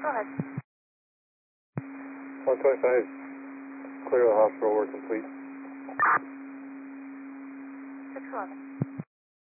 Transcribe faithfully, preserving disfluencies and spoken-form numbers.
Go ahead. one twenty-five, clear the hospital, we're complete. six eleven.